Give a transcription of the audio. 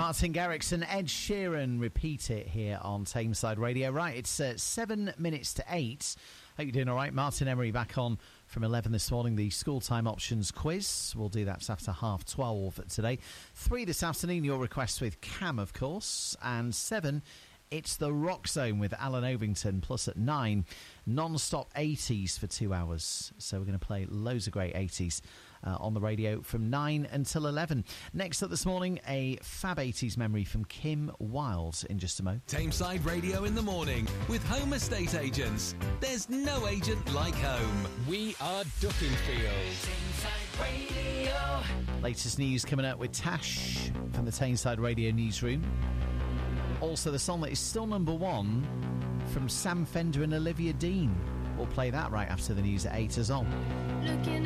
Martin Garrix and Ed Sheeran repeat it here on Tameside Radio. Right, it's 7 minutes to 8. Hope you're doing all right. Martin Emery back on from 11 this morning. The school time options quiz. We'll do that after 12:30 today. 3 this afternoon, your request with Cam, of course. And 7, it's the Rock Zone with Alan Ovington. Plus at 9, non-stop 80s for 2 hours. So we're going to play loads of great 80s on the radio from 9 until 11. Next up this morning, a fab 80s memory from Kim Wilde in just a moment. Tameside Radio in the morning with Home Estate Agents. There's no agent like home. We are Duckingfield. Tameside Radio. Latest news coming up with Tash from the Tameside Radio newsroom. Also, the song that is still number 1 from Sam Fender and Olivia Dean. We'll play that right after the news at 8 as on. Looking